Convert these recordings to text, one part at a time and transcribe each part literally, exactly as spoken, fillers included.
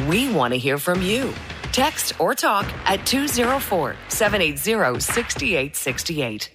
We want to hear from you. Text or talk at two oh four, seven eight zero, six eight six eight.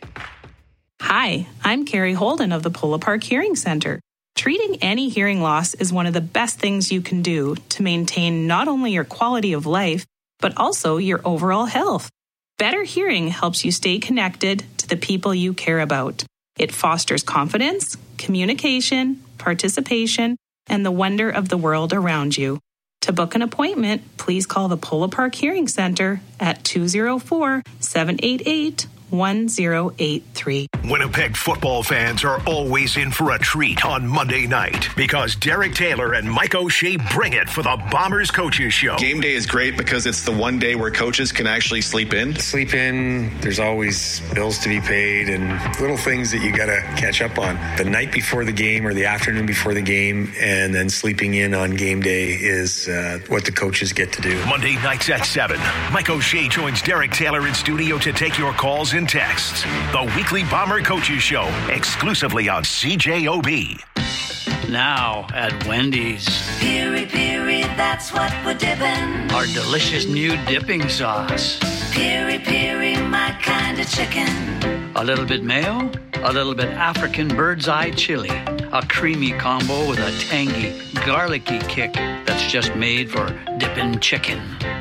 Hi, I'm Carrie Holden of the Polo Park Hearing Center. Treating any hearing loss is one of the best things you can do to maintain not only your quality of life, but also your overall health. Better hearing helps you stay connected to the people you care about. It fosters confidence, communication, participation, and the wonder of the world around you. To book an appointment, please call the Polo Park Hearing Center at two oh four, seven eight eight, one oh eight three. Winnipeg football fans are always in for a treat on Monday night because Derek Taylor and Mike O'Shea bring it for the Bombers Coaches Show. Game day is great because it's the one day where coaches can actually sleep in. Sleep in, there's always bills to be paid and little things that you got to catch up on. The night before the game or the afternoon before the game and then sleeping in on game day is uh, what the coaches get to do. Monday nights at seven, Mike O'Shea joins Derek Taylor in studio to take your calls and texts. The weekly Bomber Coaches Show, exclusively on C J O B. Now at Wendy's. Piri Piri, that's what we're dipping. Our delicious new dipping sauce. Piri Piri, my kind of chicken. A little bit mayo, a little bit African bird's eye chili. A creamy combo with a tangy, garlicky kick that's just made for dipping chicken.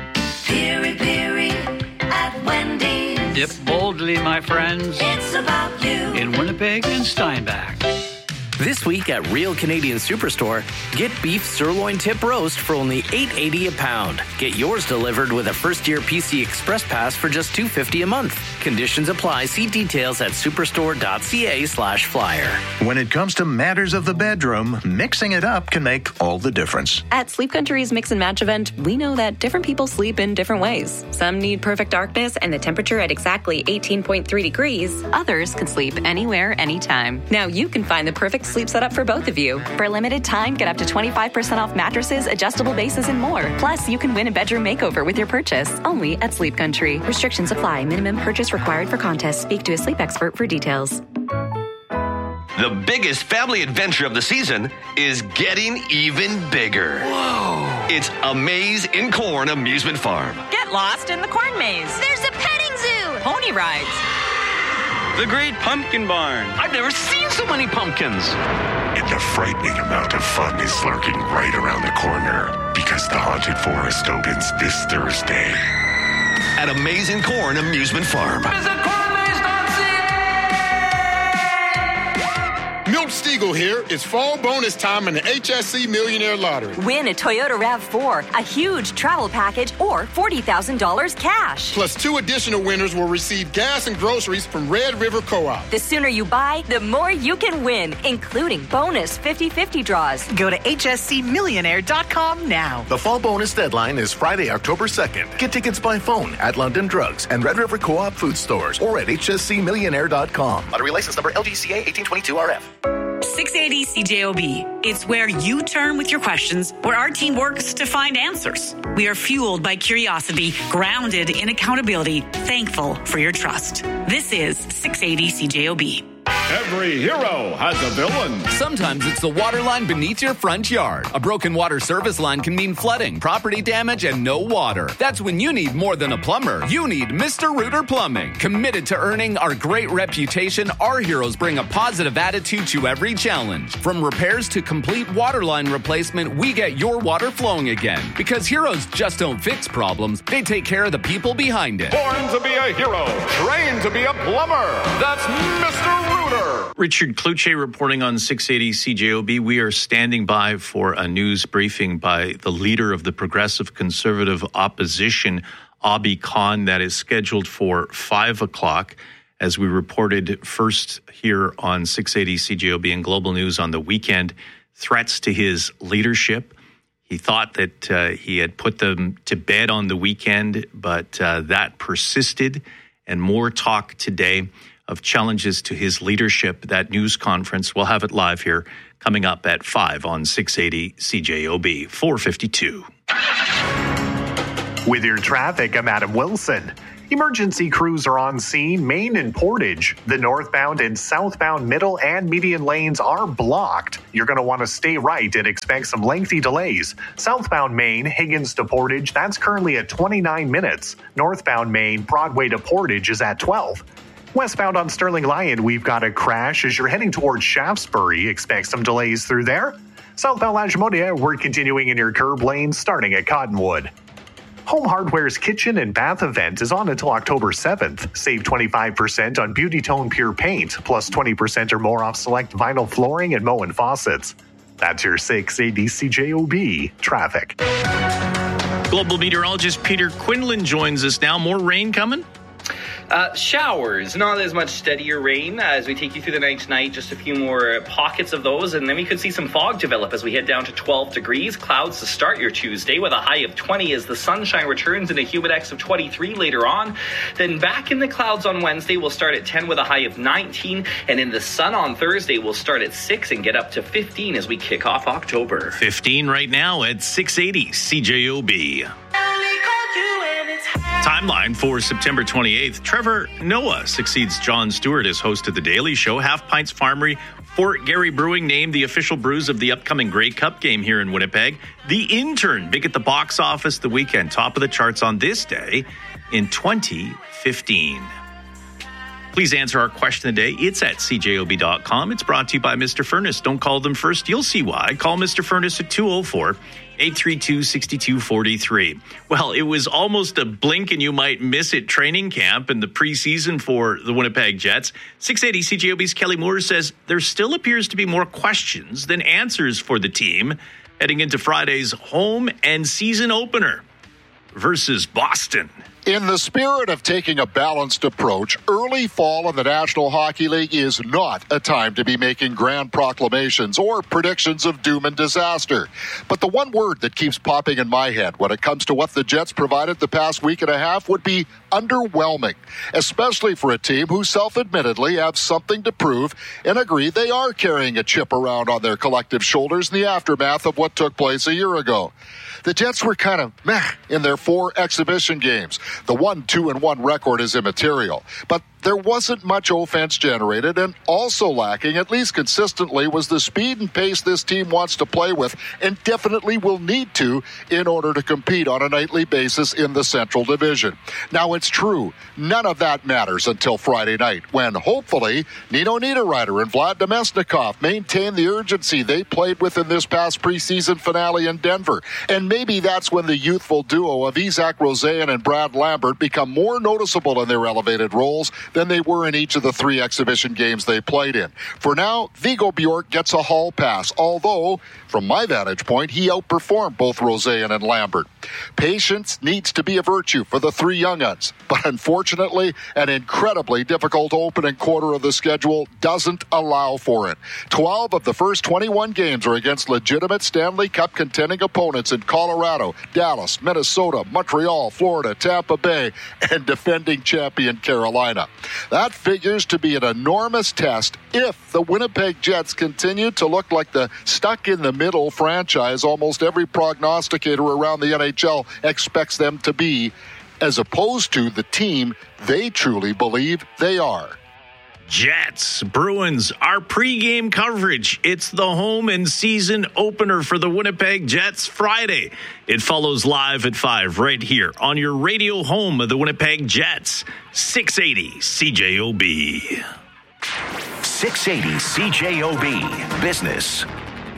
Piri Piri at Wendy's. Dip boldly, my friends. It's about you. In Winnipeg and Steinbach. This week at Real Canadian Superstore, get beef sirloin tip roast for only eight eighty a pound. Get yours delivered with a first-year P C Express Pass for just two fifty a month. Conditions apply. See details at superstore.ca slash flyer. When it comes to matters of the bedroom, mixing it up can make all the difference. At Sleep Country's Mix and Match event, we know that different people sleep in different ways. Some need perfect darkness and the temperature at exactly eighteen point three degrees. Others can sleep anywhere, anytime. Now you can find the perfect sleep setup for both of you. For a limited time, get up to twenty-five percent off mattresses, adjustable bases, and more. Plus, you can win a bedroom makeover with your purchase. Only at Sleep Country. Restrictions apply. Minimum purchase required for contest. Speak to a sleep expert for details. The biggest family adventure of the season is getting even bigger. Whoa! It's A Maze in Corn Amusement Farm. Get lost in the corn maze. There's a petting zoo. Pony rides. The Great Pumpkin Barn. I've never seen so many pumpkins. And a frightening amount of fun is lurking right around the corner because the Haunted Forest opens this Thursday. At Amazing Corn Amusement Farm. Visit corn maze dot c a! Milt Stiegel here. It's fall bonus time in the H S C Millionaire Lottery. Win a Toyota RAV four, a huge travel package, or forty thousand dollars cash. Plus, two additional winners will receive gas and groceries from Red River Co-op. The sooner you buy, the more you can win, including bonus fifty-fifty draws. Go to H S C millionaire dot com now. The fall bonus deadline is Friday, October second. Get tickets by phone at London Drugs and Red River Co-op food stores or at H S C millionaire dot com. Lottery license number L G C A eighteen twenty-two R F. six eighty C J O B. It's where you turn with your questions, where our team works to find answers. We are fueled by curiosity, grounded in accountability, thankful for your trust. This is six eighty C J O B. Every hero has a villain. Sometimes it's the water line beneath your front yard. A broken water service line can mean flooding, property damage, and no water. That's when you need more than a plumber. You need Mister Rooter Plumbing. Committed to earning our great reputation, our heroes bring a positive attitude to every challenge. From repairs to complete water line replacement, we get your water flowing again. Because heroes just don't fix problems, they take care of the people behind it. Born to be a hero, trained to be a plumber. That's Mister Rooter. Richard Cloutier reporting on six eighty C J O B. We are standing by for a news briefing by the leader of the Progressive Conservative Opposition, Abi Khan, that is scheduled for five o'clock. As we reported first here on six eighty C J O B and Global News on the weekend, threats to his leadership. He thought that uh, he had put them to bed on the weekend, but uh, that persisted. And more talk today of challenges to his leadership. That news conference, we'll have it live here coming up at five on six eighty C J O B, four fifty-two. With your traffic, I'm Adam Wilson. Emergency crews are on scene, Main and Portage. The northbound and southbound middle and median lanes are blocked. You're going to want to stay right and expect some lengthy delays. Southbound Main, Higgins to Portage, that's currently at twenty-nine minutes. Northbound Main, Broadway to Portage is at twelve. Westbound on Sterling Lyon, we've got a crash as you're heading towards Shaftesbury. Expect some delays through there. Southbound Lagimodia, we're continuing in your curb lane starting at Cottonwood. Home Hardware's kitchen and bath event is on until October seventh. Save twenty-five percent on Beauty Tone Pure Paint, plus twenty percent or more off select vinyl flooring and Moen faucets. That's your six eighty C J O B traffic. Global meteorologist Peter Quinlan joins us now. More rain coming? Uh, showers, not as much steadier rain as we take you through the night tonight. Just a few more pockets of those, and then we could see some fog develop as we head down to twelve degrees. Clouds to start your Tuesday with a high of twenty as the sunshine returns and a humidex of twenty-three later on. Then back in the clouds on Wednesday, we'll start at ten with a high of nineteen, and in the sun on Thursday, we'll start at six and get up to fifteen as we kick off October. fifteen right now at six eighty C J O B. Timeline for September twenty-eighth. Trevor Noah succeeds Jon Stewart as host of The Daily Show. Half Pints Farmery, Fort Garry Brewing named the official brews of the upcoming Grey Cup game here in Winnipeg. The Intern, big at the box office the weekend. Top of the charts on this day in twenty fifteen. Please answer our question of the day. It's at C J O B dot com. It's brought to you by Mister Furnace. Don't call them first. You'll see why. Call Mister Furnace at two oh four, eight three two, six two four three. Well, it was almost a blink and you might miss it training camp and the preseason for the Winnipeg Jets. six eighty C J O B's Kelly Moore says there still appears to be more questions than answers for the team heading into Friday's home and season opener versus Boston. In the spirit of taking a balanced approach, early fall in the National Hockey League is not a time to be making grand proclamations or predictions of doom and disaster. But the one word that keeps popping in my head when it comes to what the Jets provided the past week and a half would be underwhelming, especially for a team who self-admittedly have something to prove and agree they are carrying a chip around on their collective shoulders in the aftermath of what took place a year ago. The Jets were kind of meh in their four exhibition games. The one two and one record is immaterial, but there wasn't much offense generated, and also lacking, at least consistently, was the speed and pace this team wants to play with and definitely will need to in order to compete on a nightly basis in the Central Division. Now, it's true, none of that matters until Friday night, when, hopefully, Nino Niederreiter and Vlad Namestnikov maintain the urgency they played with in this past preseason finale in Denver. And maybe that's when the youthful duo of Isaac Rosean and Brad Lambert become more noticeable in their elevated roles than they were in each of the three exhibition games they played in. For now, Viggo Bjork gets a hall pass, although, from my vantage point, he outperformed both Rosean and Lambert. Patience needs to be a virtue for the three young uns, but unfortunately, an incredibly difficult opening quarter of the schedule doesn't allow for it. twelve of the first twenty-one games are against legitimate Stanley Cup contending opponents in Colorado, Dallas, Minnesota, Montreal, Florida, Tampa Bay, and defending champion Carolina. That figures to be an enormous test if the Winnipeg Jets continue to look like the stuck-in-the-middle franchise almost every prognosticator around the N H L expects them to be, as opposed to the team they truly believe they are. Jets, Bruins, our pregame coverage. It's the home and season opener for the Winnipeg Jets Friday. It follows live at five right here on your radio home of the Winnipeg Jets. six eighty C J O B. six eighty C J O B Business.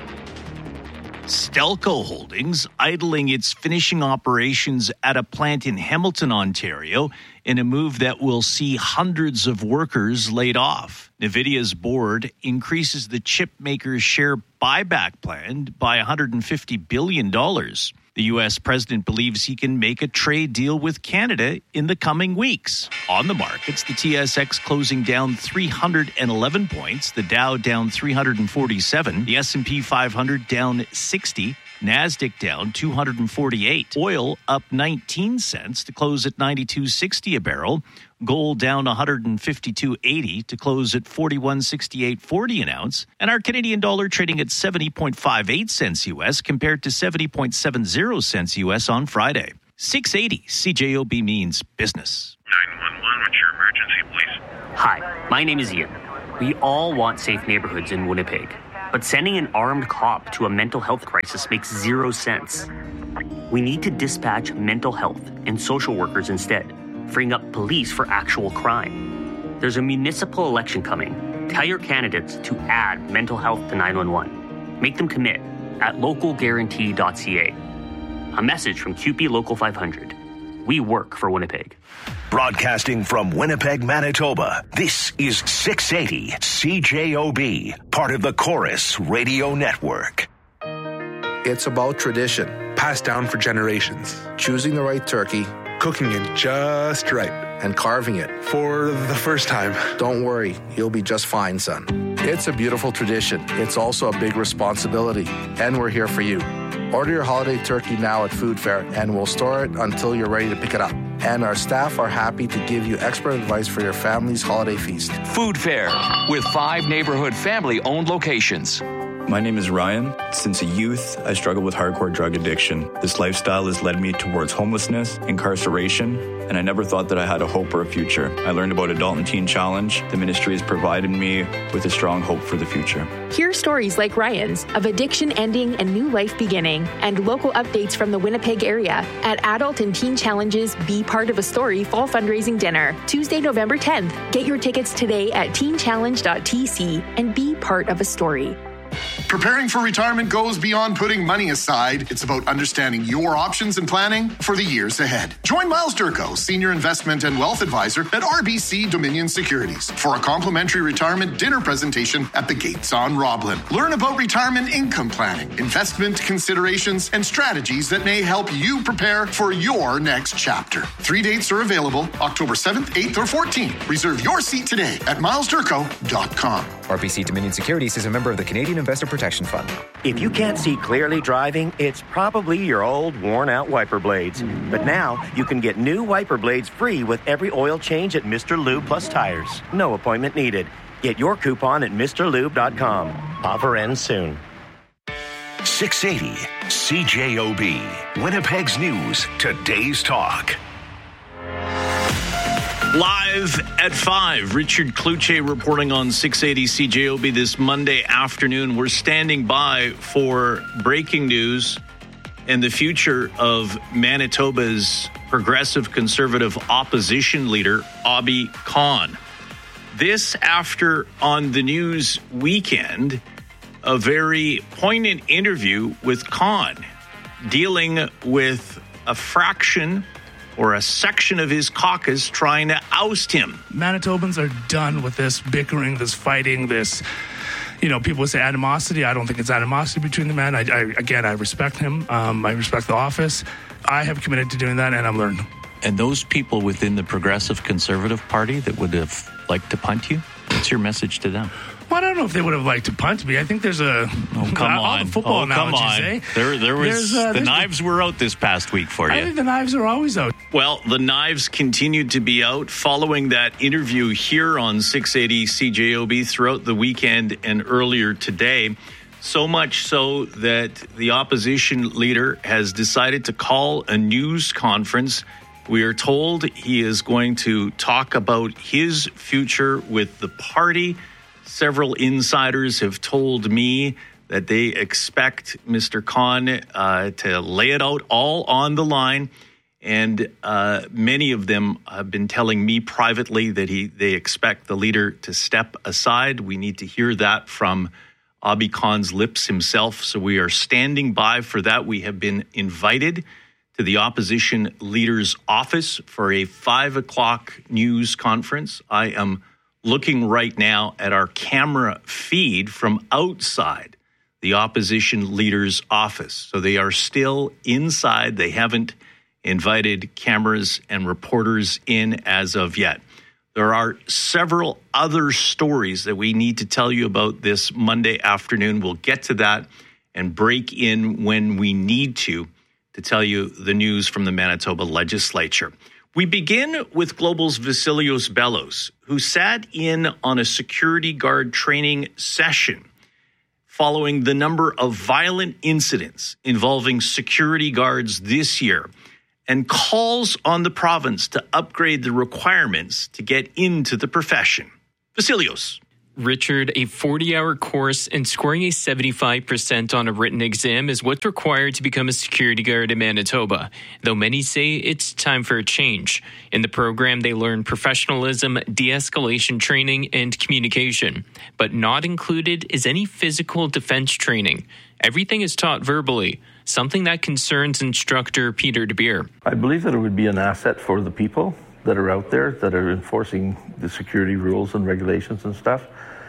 Stelco Holdings idling its finishing operations at a plant in Hamilton, Ontario, in a move that will see hundreds of workers laid off. NVIDIA's board increases the chip maker's share buyback plan by one hundred fifty billion dollars. The U S president believes he can make a trade deal with Canada in the coming weeks. On the markets, the T S X closing down three hundred eleven points, the Dow down three hundred forty-seven, the S and P five hundred down sixty, NASDAQ down two hundred forty-eight. Oil up nineteen cents to close at ninety-two sixty a barrel. Gold down one hundred fifty-two eighty to close at forty-one sixty-eight forty an ounce. And our Canadian dollar trading at seventy point five eight cents U S compared to seventy point seven zero cents U S on Friday. six eighty C J O B means business. nine one one, what's your emergency, please? Hi, my name is Ian. We all want safe neighborhoods in Winnipeg, but sending an armed cop to a mental health crisis makes zero sense. We need to dispatch mental health and social workers instead, freeing up police for actual crime. There's a municipal election coming. Tell your candidates to add mental health to nine one one. Make them commit at local guarantee dot c a. A message from C U P E Local five hundred. We work for Winnipeg. Broadcasting from Winnipeg, Manitoba, this is six eighty C J O B, part of the Chorus Radio Network. It's about tradition, passed down for generations. Choosing the right turkey, cooking it just right, and carving it for the first time. Don't worry, you'll be just fine, son. It's a beautiful tradition. It's also a big responsibility, and we're here for you. Order your holiday turkey now at Food Fair, and we'll store it until you're ready to pick it up. And our staff are happy to give you expert advice for your family's holiday feast. Food Fair, with five neighborhood family-owned locations. My name is Ryan. Since a youth, I struggled with hardcore drug addiction. This lifestyle has led me towards homelessness, incarceration, and I never thought that I had a hope or a future. I learned about Adult and Teen Challenge. The ministry has provided me with a strong hope for the future. Hear stories like Ryan's of addiction ending and new life beginning, and local updates from the Winnipeg area at Adult and Teen Challenge's Be Part of a Story Fall Fundraising Dinner, Tuesday, November tenth. Get your tickets today at teen challenge dot t c and be part of a story. Preparing for retirement goes beyond putting money aside. It's about understanding your options and planning for the years ahead. Join Miles Durko, Senior Investment and Wealth Advisor at R B C Dominion Securities, for a complimentary retirement dinner presentation at the Gates on Roblin. Learn about retirement income planning, investment considerations, and strategies that may help you prepare for your next chapter. Three dates are available, October seventh, eighth, or fourteenth. Reserve your seat today at miles durko dot com. R B C Dominion Securities is a member of the Canadian Investor Protection Fund. If you can't see clearly driving, it's probably your old, worn-out wiper blades. But now, you can get new wiper blades free with every oil change at Mister Lube Plus Tires. No appointment needed. Get your coupon at mister lube dot com. Offer ends soon. six eighty C J O B, Winnipeg's News, Today's Talk. Live at five, Richard Cloutier reporting on six eighty C J O B this Monday afternoon. We're standing by for breaking news and the future of Manitoba's progressive conservative opposition leader, Obby Khan. This after, on the news weekend, a very poignant interview with Khan, dealing with a fraction or a section of his caucus trying to oust him. Manitobans are done with this bickering, this fighting, this, you know, people say animosity. I don't think it's animosity between the men. I, I again, I respect him. Um, I respect the office. I have committed to doing that, and I'm learning. And those people within the Progressive Conservative Party that would have liked to punt you, what's your message to them? Well, I don't know if they would have liked to punt me. I think there's a oh, come all on. the football oh, analogies, come on. eh? There, there was uh, the knives were out this past week for you. I think the knives are always out. Well, the knives continued to be out following that interview here on six eighty C J O B throughout the weekend and earlier today. So much so that the opposition leader has decided to call a news conference. We are told he is going to talk about his future with the party. Several insiders have told me that they expect Mister Khan uh, to lay it out all on the line. And uh, many of them have been telling me privately that he they expect the leader to step aside. We need to hear that from Obby Khan's lips himself. So we are standing by for that. We have been invited to the opposition leader's office for a five o'clock news conference. I am looking right now at our camera feed from outside the opposition leader's office. So they are still inside. They haven't invited cameras and reporters in as of yet. There are several other stories that we need to tell you about this Monday afternoon. We'll get to that and break in when we need to to tell you the news from the Manitoba legislature. We begin with Global's Vasilios Bellos, who sat in on a security guard training session following the number of violent incidents involving security guards this year. and calls on the province to upgrade the requirements to get into the profession. Vasilios. Richard, a forty-hour course and scoring a seventy-five percent on a written exam is what's required to become a security guard in Manitoba, though many say it's time for a change. In the program, they learn professionalism, de-escalation training, and communication. But not included is any physical defense training. Everything is taught verbally, something that concerns instructor Peter DeBeer. I believe that it would be an asset for the people that are out there that are enforcing the security rules and regulations and stuff.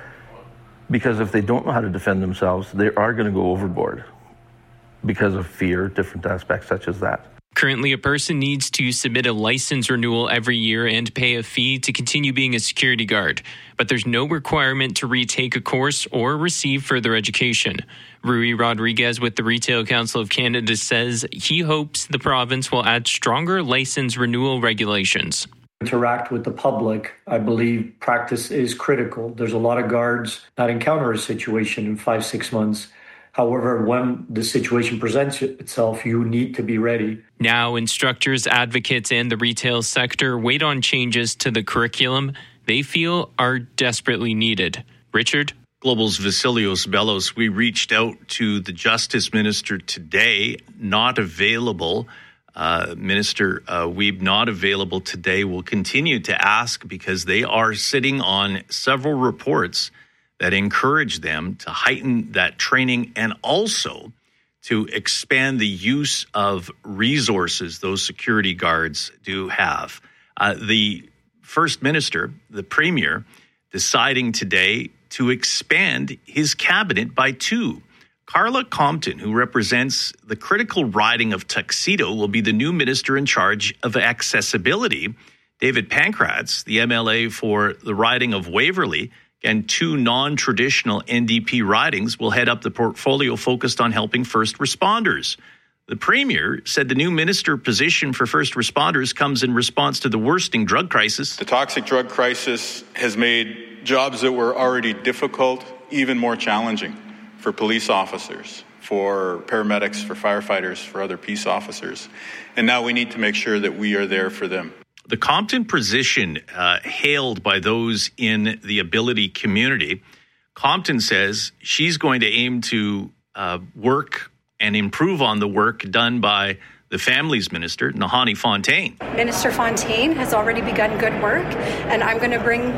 Because if they don't know how to defend themselves, they are going to go overboard because of fear, different aspects such as that. Currently, a person needs to submit a license renewal every year and pay a fee to continue being a security guard. But there's no requirement to retake a course or receive further education. Rui Rodriguez with the Retail Council of Canada says he hopes the province will add stronger license renewal regulations. Interact with the public, I believe practice is critical. There's a lot of guards that encounter a situation in five, six months. However, when the situation presents itself, you need to be ready. Now, instructors, advocates, and the retail sector wait on changes to the curriculum they feel are desperately needed. Richard? Global's Vasilios Bellos. We reached out to the Justice Minister today, not available. Uh, Minister uh, Wiebe, not available today. Will continue to ask because they are sitting on several reports that encourage them to heighten that training and also to expand the use of resources those security guards do have. Uh, the First Minister, the Premier, deciding today to expand his cabinet by two. Carla Compton, who represents the critical riding of Tuxedo, will be the new minister in charge of accessibility. David Pankratz, the M L A for the riding of Waverley, and two non-traditional N D P ridings, will head up the portfolio focused on helping first responders. The Premier said the new minister position for first responders comes in response to the worsening drug crisis. The toxic drug crisis has made jobs that were already difficult even more challenging for police officers, for paramedics, for firefighters, for other peace officers. And now we need to make sure that we are there for them. The Compton position, uh, hailed by those in the ability community, Compton says she's going to aim to uh, work and improve on the work done by the Families Minister, Nahanni Fontaine. Minister Fontaine has already begun good work, and I'm going to bring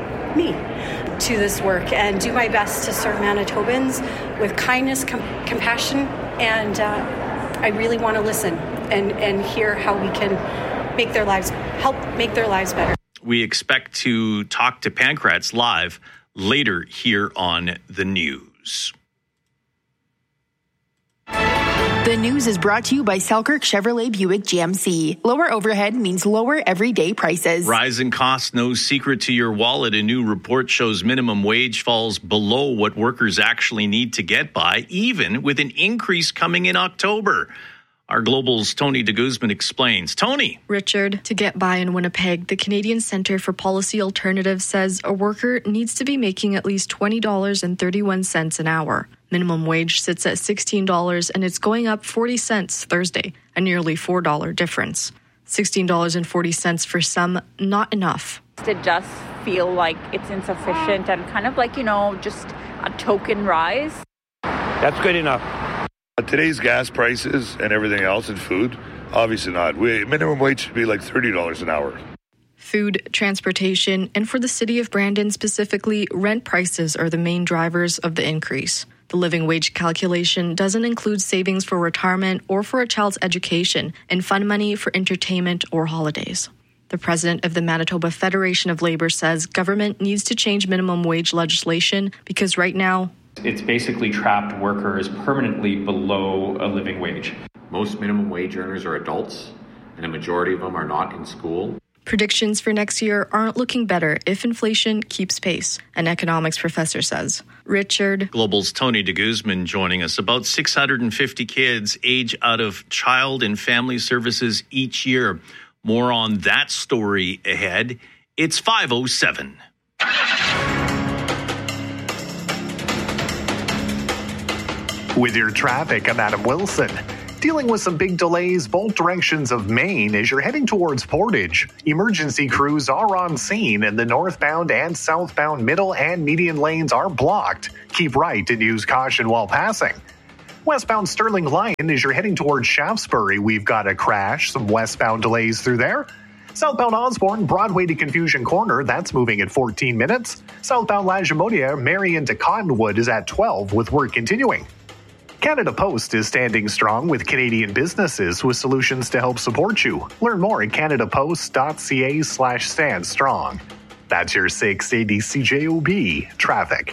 me to this work and do my best to serve Manitobans with kindness, com- compassion, and uh, I really want to listen and, and hear how we can make their lives, help make their lives better. We expect to talk to Pankratz live later here on the news. The news is brought to you by Selkirk Chevrolet Buick G M C. Lower overhead means lower everyday prices. Rising costs, no secret to your wallet. A new report shows minimum wage falls below what workers actually need to get by, even with an increase coming in October. Our Global's Tony de Guzman explains. Tony. Richard, to get by in Winnipeg, the Canadian Centre for Policy Alternatives says a worker needs to be making at least twenty dollars and thirty-one cents an hour. Minimum wage sits at sixteen dollars and it's going up forty cents Thursday, a nearly four dollars difference. sixteen dollars and forty cents for some, not enough. It does feel like it's insufficient and kind of like, you know, just a token rise. That's good enough. Today's gas prices and everything else and food, obviously not. We, minimum wage should be like thirty dollars an hour. Food, transportation, and for the city of Brandon specifically, rent prices are the main drivers of the increase. The living wage calculation doesn't include savings for retirement or for a child's education and fund money for entertainment or holidays. The president of the Manitoba Federation of Labour says government needs to change minimum wage legislation because right now, it's basically trapped workers permanently below a living wage. Most minimum wage earners are adults, and a majority of them are not in school. Predictions for next year aren't looking better if inflation keeps pace, an economics professor says. Richard. Global's Tony de Guzman joining us. About six hundred fifty kids age out of child and family services each year. More on that story ahead. It's five oh seven. With your traffic, I'm Adam Wilson. Dealing with some big delays both directions of Maine as you're heading towards Portage. Emergency crews are on scene and the northbound and southbound middle and median lanes are blocked. Keep right and use caution while passing. Westbound Sterling Lion as you're heading towards Shaftesbury, we've got a crash, some westbound delays through there. Southbound Osborne, Broadway to Confusion Corner, that's moving at fourteen minutes. Southbound Lagimodiere, Marion to Cottonwood is at twelve with work continuing. Canada Post is standing strong with Canadian businesses with solutions to help support you. Learn more at canadapost.ca slash stand strong. That's your six eighty C J O B traffic.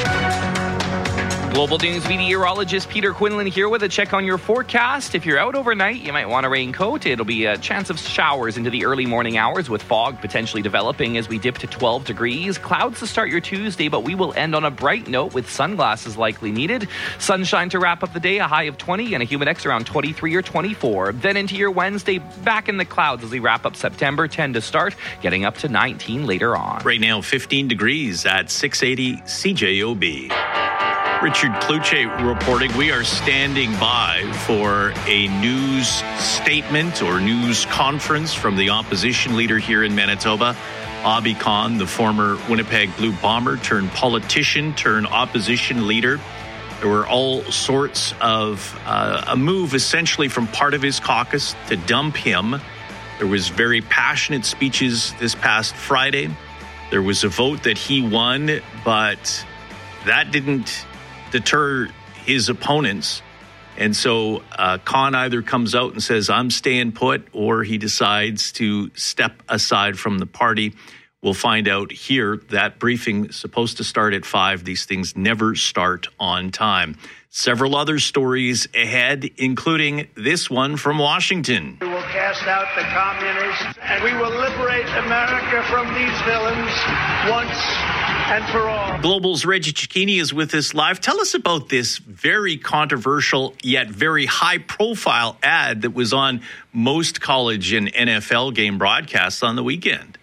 Global News meteorologist Peter Quinlan here with a check on your forecast. If you're out overnight, you might want a raincoat. It'll be a chance of showers into the early morning hours with fog potentially developing as we dip to twelve degrees. Clouds to start your Tuesday, but we will end on a bright note with sunglasses likely needed. Sunshine to wrap up the day, a high of twenty and a humid X around twenty-three or twenty-four. Then into your Wednesday, back in the clouds as we wrap up September, ten to start, getting up to nineteen later on. Right now, fifteen degrees at six eighty C J O B. Richard Kluche reporting. We are standing by for a news statement or news conference from the opposition leader here in Manitoba, Abhi Khan, the former Winnipeg Blue Bomber turned politician turned opposition leader. There were all sorts of uh, a move essentially from part of his caucus to dump him. There was very passionate speeches this past Friday. There was a vote that he won, but that didn't deter his opponents. And so uh, Khan either comes out and says, I'm staying put, or he decides to step aside from the party. We'll find out here. That briefing is supposed to start at five. These things never start on time. Several other stories ahead, including this one from Washington. We will cast out the communists, and we will liberate America from these villains once and for all. Global's Reggie Cicchini is with us live. Tell us about this very controversial yet very high-profile ad that was on most college and N F L game broadcasts on the weekend.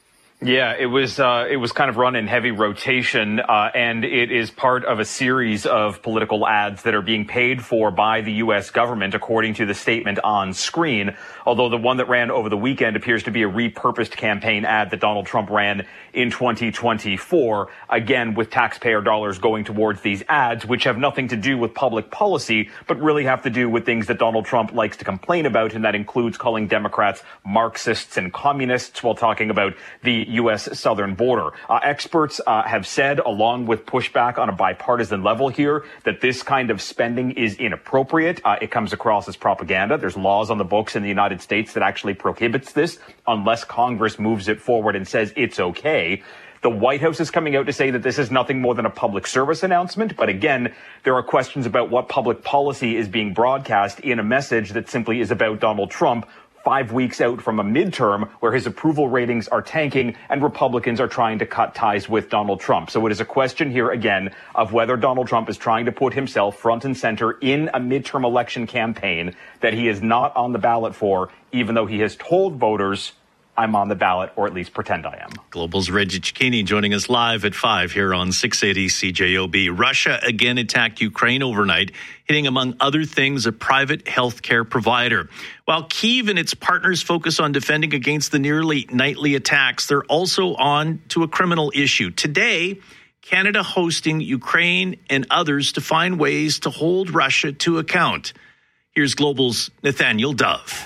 Yeah, it was uh, it was kind of run in heavy rotation, uh, and it is part of a series of political ads that are being paid for by the U S government, according to the statement on screen. Although the one that ran over the weekend appears to be a repurposed campaign ad that Donald Trump ran in twenty twenty-four, again with taxpayer dollars going towards these ads, which have nothing to do with public policy, but really have to do with things that Donald Trump likes to complain about, and that includes calling Democrats Marxists and communists while talking about the U S southern border. Uh, experts uh, have said, along with pushback on a bipartisan level here, that this kind of spending is inappropriate. Uh, it comes across as propaganda. There's laws on the books in the United States that actually prohibits this unless Congress moves it forward and says it's okay. The White House is coming out to say that this is nothing more than a public service announcement. But again, there are questions about what public policy is being broadcast in a message that simply is about Donald Trump, five weeks out from a midterm where his approval ratings are tanking and Republicans are trying to cut ties with Donald Trump. So it is a question here, again, of whether Donald Trump is trying to put himself front and center in a midterm election campaign that he is not on the ballot for, even though he has told voters, I'm on the ballot, or at least pretend I am. Global's Reggie Cicchini joining us live at five here on six eighty C J O B. Russia again attacked Ukraine overnight, hitting, among other things, a private healthcare provider. While Kyiv and its partners focus on defending against the nearly nightly attacks, they're also on to a criminal issue. Today, Canada hosting Ukraine and others to find ways to hold Russia to account. Here's Global's Nathaniel Dove.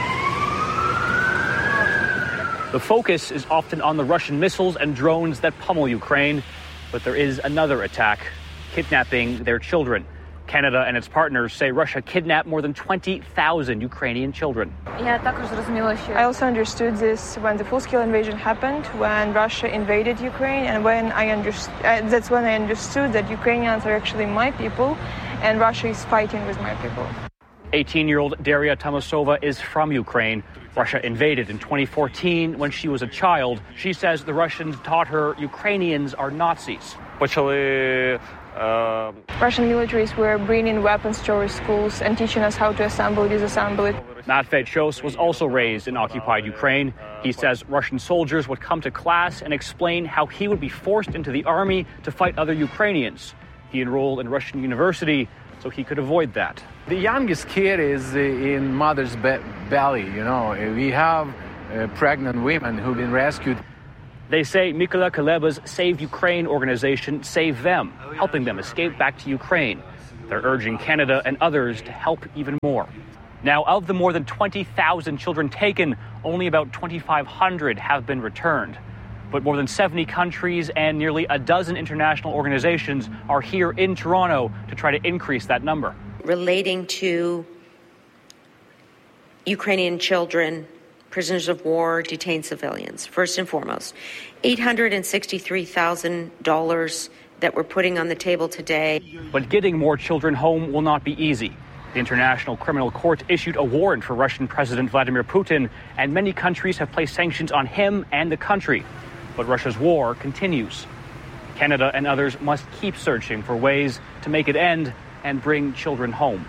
The focus is often on the Russian missiles and drones that pummel Ukraine, but there is another attack, kidnapping their children. Canada and its partners say Russia kidnapped more than twenty thousand Ukrainian children. I also understood this when the full-scale invasion happened, when Russia invaded Ukraine, and when I understood, uh, that's when I understood that Ukrainians are actually my people, and Russia is fighting with my people. eighteen-year-old Daria Tomasova is from Ukraine. Russia invaded in twenty fourteen when she was a child. She says the Russians taught her Ukrainians are Nazis. Russian militaries were bringing weapons to our schools and teaching us how to assemble, disassemble it. Matvey Chos was also raised in occupied Ukraine. He says Russian soldiers would come to class and explain how he would be forced into the army to fight other Ukrainians. He enrolled in Russian university. so he could avoid that. The youngest kid is in mother's be- belly, you know. We have uh, pregnant women who've been rescued. They say Mykola Kuleba's Save Ukraine organization saved them, helping them escape back to Ukraine. They're urging Canada and others to help even more. Now, of the more than twenty thousand children taken, only about twenty-five hundred have been returned. But more than seventy countries and nearly a dozen international organizations are here in Toronto to try to increase that number. Relating to Ukrainian children, prisoners of war, detained civilians, first and foremost, eight hundred sixty-three thousand dollars that we're putting on the table today. But getting more children home will not be easy. The International Criminal Court issued a warrant for Russian President Vladimir Putin, and many countries have placed sanctions on him and the country. But Russia's war continues. Canada and others must keep searching for ways to make it end and bring children home.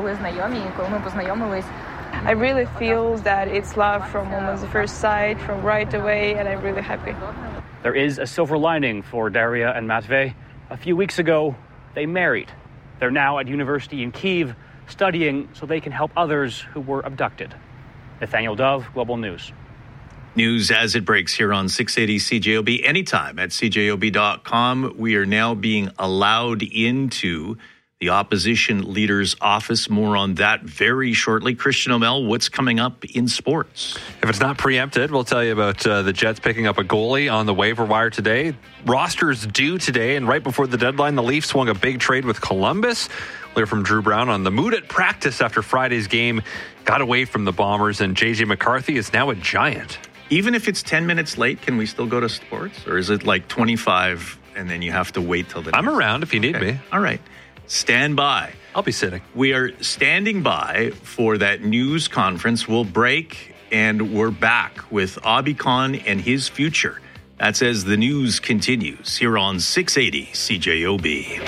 I really feel that it's love from almost the first sight, from right away, and I'm really happy. There is a silver lining for Daria and Matvey. A few weeks ago, they married. They're now at university in Kyiv, studying so they can help others who were abducted. Nathaniel Dove, Global News. News as it breaks here on six eighty C J O B, anytime at C J O B dot com. We are now being allowed into the opposition leader's office. More on that very shortly. Christian O'Mell, what's coming up in sports? If it's not preempted, we'll tell you about uh, the Jets picking up a goalie on the waiver wire today. Rosters due today, and right before the deadline, the Leafs swung a big trade with Columbus. We'll hear from Drew Brown on the mood at practice after Friday's game got away from the Bombers, and J J McCarthy is now a Giant. Even if it's ten minutes late, can we still go to sports? Or is it like twenty-five and then you have to wait till the I'm around if you need okay. me. All right. Stand by. I'll be sitting. We are standing by for that news conference. We'll break and we're back with Abi Khan and his future. That's as the news continues here on six eighty C J O B.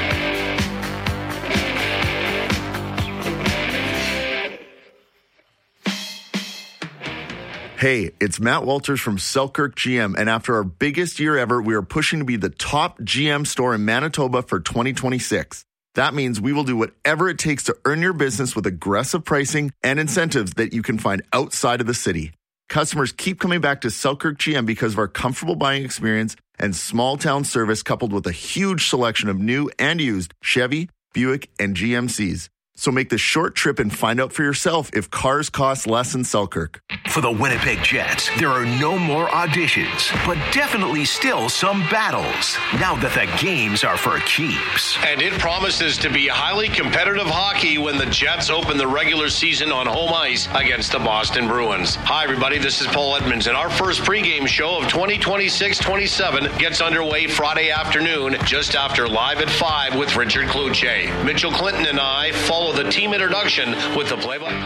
Hey, it's Matt Walters from Selkirk G M, and after our biggest year ever, we are pushing to be the top G M store in Manitoba for twenty twenty-six. That means we will do whatever it takes to earn your business with aggressive pricing and incentives that you can find outside of the city. Customers keep coming back to Selkirk G M because of our comfortable buying experience and small town service, coupled with a huge selection of new and used Chevy, Buick, and G M Cs. So make the short trip and find out for yourself if cars cost less in Selkirk. For the Winnipeg Jets, there are no more auditions, but definitely still some battles, now that the games are for keeps. And it promises to be highly competitive hockey when the Jets open the regular season on home ice against the Boston Bruins. Hi, everybody, this is Paul Edmonds, and our first pregame show of twenty twenty-six twenty-seven gets underway Friday afternoon, just after Live at five with Richard Kluche. Mitchell Clinton and I follow the team introduction with the play-by.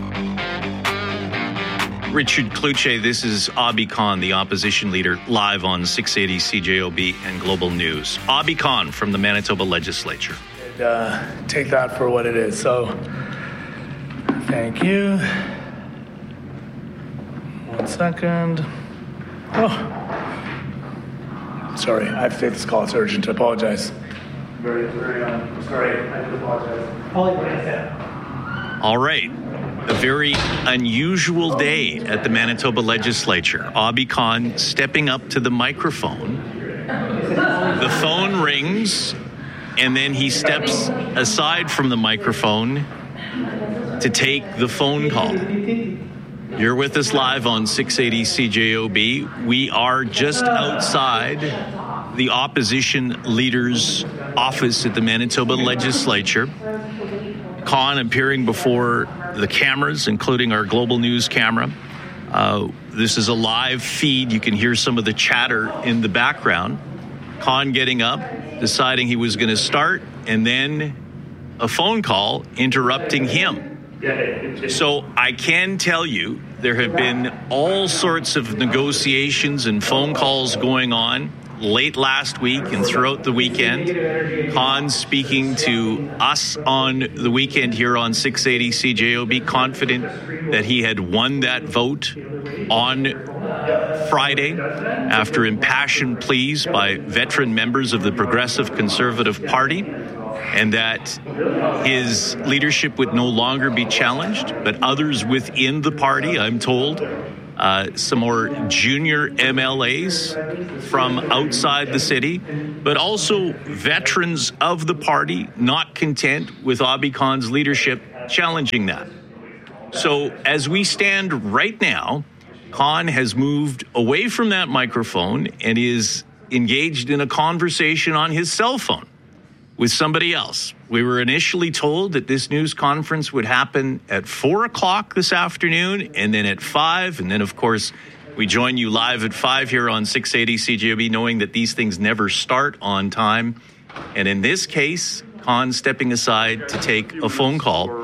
Richard Kluche, this is Abi Khan, the opposition leader, live on six eighty C J O B and Global News. Abi Khan from the Manitoba Legislature. Uh, take that for what it is. So, thank you. One second. Oh, sorry, I have to take this call. It's urgent. I apologize. Very, very, um, sorry. I do apologize. All right. A very unusual day at the Manitoba Legislature. Abi Khan stepping up to the microphone. The phone rings, and then he steps aside from the microphone to take the phone call. You're with us live on six eighty C J O B. We are just outside the opposition leader's office at the Manitoba Legislature. Khan appearing before the cameras, including our Global News camera. Uh, this is a live feed. You can hear some of the chatter in the background. Khan getting up, deciding he was going to start, and then a phone call interrupting him. So I can tell you there have been all sorts of negotiations and phone calls going on late last week and throughout the weekend. Khan speaking to us on the weekend here on six eighty C J O B, confident that he had won that vote on Friday after impassioned pleas by veteran members of the Progressive Conservative Party. and that his leadership would no longer be challenged, but others within the party, I'm told, uh, some more junior M L As from outside the city, but also veterans of the party not content with Abi Khan's leadership, challenging that. So as we stand right now, Khan has moved away from that microphone and is engaged in a conversation on his cell phone with somebody else. We were initially told that this news conference would happen at four o'clock this afternoon and then at five. And then, of course, we join you live at five here on six eighty C J O B, knowing that these things never start on time. And in this case, Khan stepping aside to take a phone call.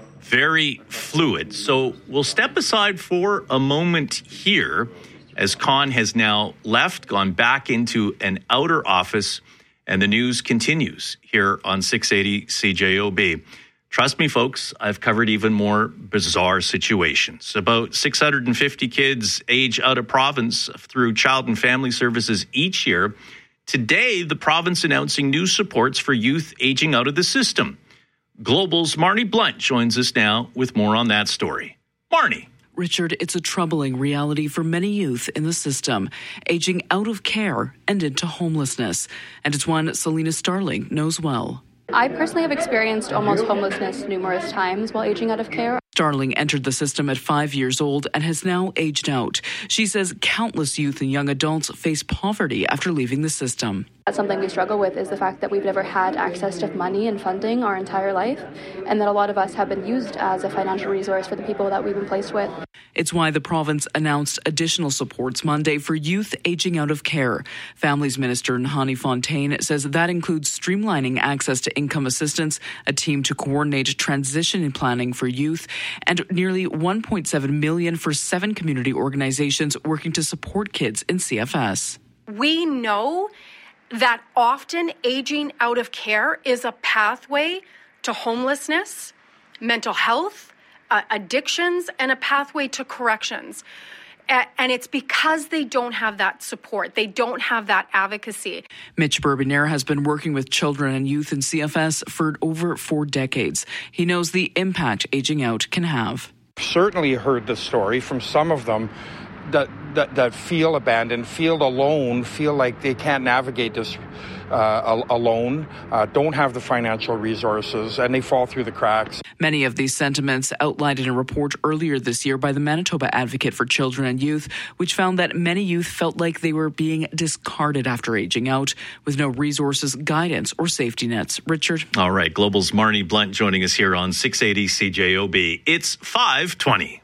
Very fluid. So we'll step aside for a moment here as Khan has now left, gone back into an outer office, and the news continues here on six eighty C J O B. Trust me, folks, I've covered even more bizarre situations. About six hundred fifty kids age out of province through Child and Family Services each year. Today, the province announcing new supports for youth aging out of the system. Global's Marnie Blunt joins us now with more on that story. Marnie. Richard, it's a troubling reality for many youth in the system, aging out of care and into homelessness. And it's one Selena Starling knows well. I personally have experienced almost homelessness numerous times while aging out of care. Starling entered the system at five years old and has now aged out. She says countless youth and young adults face poverty after leaving the system. That's something we struggle with, is the fact that we've never had access to money and funding our entire life, and that a lot of us have been used as a financial resource for the people that we've been placed with. It's why the province announced additional supports Monday for youth aging out of care. Families Minister Nahani Fontaine says that includes streamlining access to income assistance, a team to coordinate transition planning for youth, and nearly one point seven million dollars for seven community organizations working to support kids in C F S. We know that often aging out of care is a pathway to homelessness, mental health, uh, addictions, and a pathway to corrections. A- and it's because they don't have that support. They don't have that advocacy. Mitch Bourbonniere has been working with children and youth in C F S for over four decades. He knows the impact aging out can have. Certainly heard the story from some of them that, that, that feel abandoned, feel alone, feel like they can't navigate this uh, alone, uh, don't have the financial resources, and they fall through the cracks. Many of these sentiments outlined in a report earlier this year by the Manitoba Advocate for Children and Youth, which found that many youth felt like they were being discarded after aging out, with no resources, guidance, or safety nets. Richard? All right, Global's Marnie Blunt joining us here on six eighty C J O B. It's five twenty.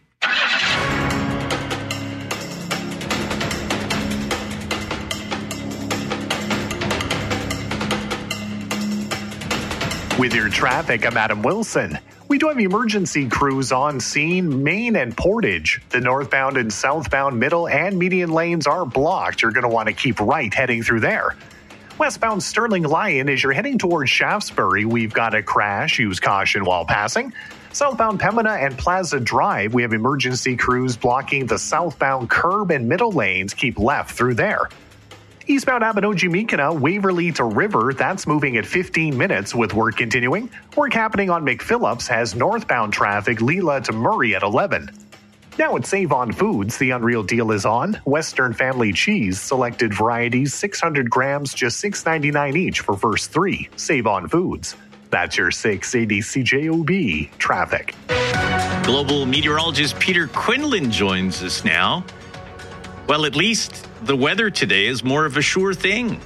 With your traffic, I'm Adam Wilson. We do have emergency crews on scene, Main and Portage. The northbound and southbound middle and median lanes are blocked. You're going to want to keep right heading through there. Westbound Sterling Lyon, as you're heading towards Shaftesbury, we've got a crash. Use caution while passing. Southbound Pembina and Plaza Drive, we have emergency crews blocking the southbound curb and middle lanes. Keep left through there. Eastbound Abinogi-Mikina, Waverly to River, that's moving at fifteen minutes with work continuing. Work happening on McPhillips has northbound traffic, Leela to Murray at eleven. Now at Save On Foods, the unreal deal is on. Western Family Cheese, selected varieties, six hundred grams, just six ninety-nine each for first three. Save On Foods. That's your six eighty C J O B traffic. Global meteorologist Peter Quinlan joins us now. Well, at least the weather today is more of a sure thing.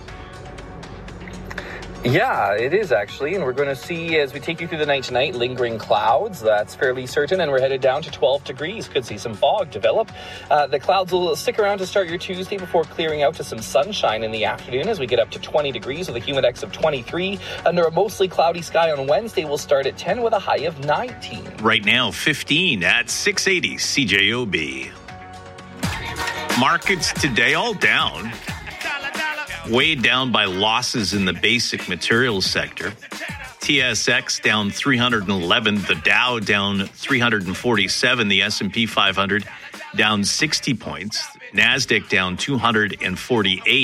Yeah, it is actually, and we're going to see as we take you through the night tonight, lingering clouds. That's fairly certain, and we're headed down to twelve degrees. Could see some fog develop. Uh, the clouds will stick around to start your Tuesday before clearing out to some sunshine in the afternoon as we get up to twenty degrees with a humidex of twenty-three. Under a mostly cloudy sky on Wednesday, we'll start at ten with a high of nineteen. Right now, fifteen at six eighty C J O B. Markets today all down, weighed down by losses in the basic materials sector. T S X down three hundred eleven, the Dow down three hundred forty-seven, the S and P five hundred down sixty points, NASDAQ down two hundred forty-eight,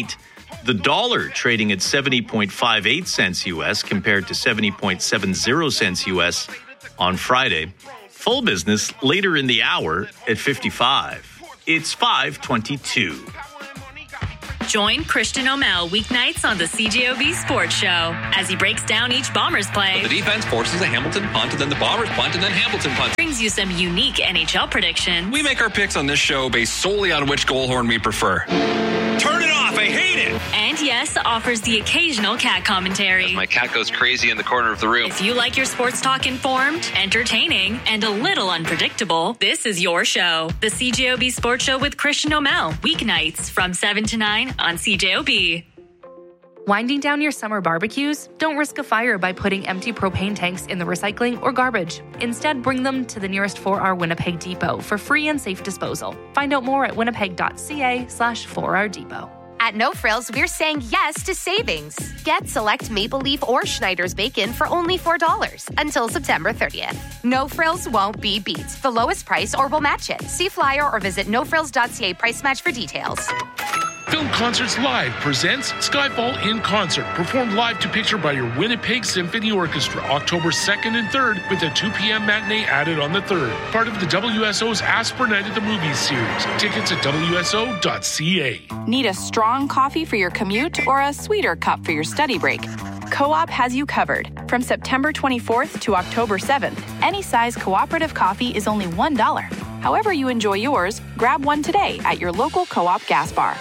The dollar trading at seventy point five eight cents U S compared to seventy point seven zero cents U S on Friday. Full business later in the hour at fifty-five. It's five twenty-two. Join Christian O'Mell weeknights on the C J O B Sports Show as he breaks down each Bombers play. The defense forces a Hamilton punt, and then the Bombers punt, and then Hamilton punt. Brings you some unique N H L predictions. We make our picks on this show based solely on which goal horn we prefer. Turn it off, I hate it! And yes, offers the occasional cat commentary. As my cat goes crazy in the corner of the room. If you like your sports talk informed, entertaining, and a little unpredictable, this is your show. The C J O B Sports Show with Christian O'Mell. Weeknights from seven to nine on C J O B. Winding down your summer barbecues? Don't risk a fire by putting empty propane tanks in the recycling or garbage. Instead, bring them to the nearest four R Winnipeg depot for free and safe disposal. Find out more at winnipeg.ca slash 4R depot. At No Frills, we're saying yes to savings. Get select Maple Leaf or Schneider's bacon for only four dollars until September thirtieth. No Frills won't be beat. The lowest price or we'll match it. See flyer or visit no frills dot c a price match for details. Film Concerts Live presents Skyfall in Concert, performed live to picture by your Winnipeg Symphony Orchestra, October second and third, with a two p.m. matinee added on the third. Part of the W S O's Ask for Night at the Movies series. Tickets at w s o dot c a. Need a strong coffee for your commute or a sweeter cup for your study break? Co-op has you covered. From September twenty-fourth to October seventh, any size cooperative coffee is only one dollar. However you enjoy yours, grab one today at your local Co-op gas bar.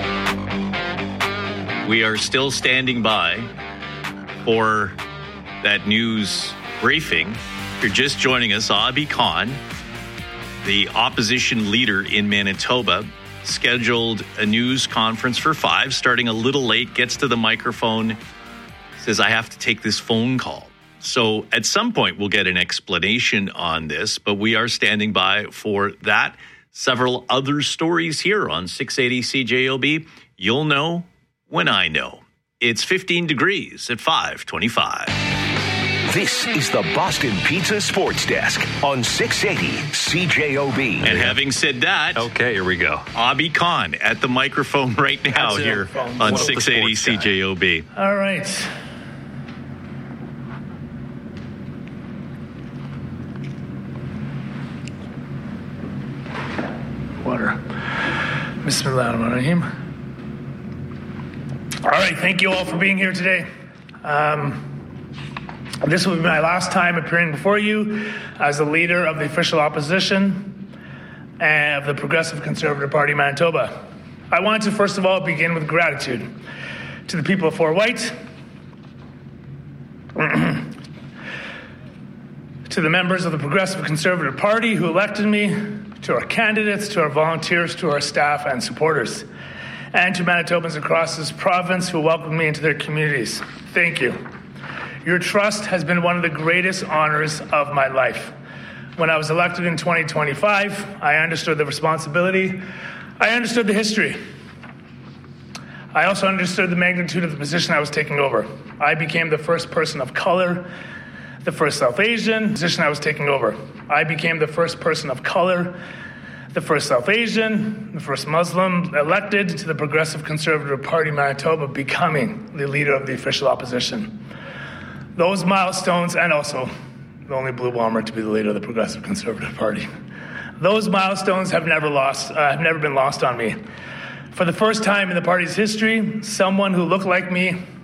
We are still standing by for that news briefing. If you're just joining us, Abi Khan, the opposition leader in Manitoba, scheduled a news conference for five, starting a little late, gets to the microphone, says, I have to take this phone call. So at some point, we'll get an explanation on this, but we are standing by for that. Several other stories here on six eighty C J O B. You'll know when I know. It's fifteen degrees at five twenty-five. This is the Boston Pizza Sports Desk on six eighty C J O B. And having said that, okay, here we go. Abi Khan at the microphone right now here on six eighty C J O B. All right. Water. Bismillahirrahmanirrahim. All right, thank you all for being here today. Um, this will be my last time appearing before you as the leader of the official opposition of the Progressive Conservative Party Manitoba. I want to first of all begin with gratitude to the people of Fort White, to the members of the Progressive Conservative Party who elected me, to our candidates, to our volunteers, to our staff and supporters, and to Manitobans across this province who welcomed me into their communities. Thank you. Your trust has been one of the greatest honors of my life. When I was elected in twenty twenty-five, I understood the responsibility. I understood the history. I also understood the magnitude of the position I was taking over. I became the first person of color, the first South Asian position I was taking over. I became the first person of color, the first South Asian, the first Muslim elected to the Progressive Conservative Party Manitoba, becoming the leader of the official opposition. Those milestones, and also the only Blue Bomber to be the leader of the Progressive Conservative Party. Those milestones have never lost, uh, have never been lost on me. For the first time in the party's history, someone who looked like me